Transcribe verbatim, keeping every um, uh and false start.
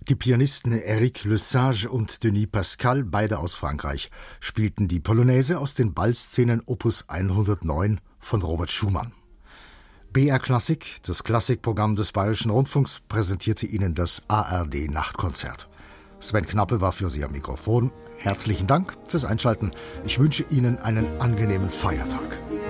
Die Pianisten Eric Lesage und Denis Pascal, beide aus Frankreich, spielten die Polonaise aus den Ballszenen Opus hundertneun von Robert Schumann. B R Klassik, das Klassikprogramm des Bayerischen Rundfunks, präsentierte Ihnen das A R D-Nachtkonzert. Sven Knappe war für Sie am Mikrofon. Herzlichen Dank fürs Einschalten. Ich wünsche Ihnen einen angenehmen Feiertag.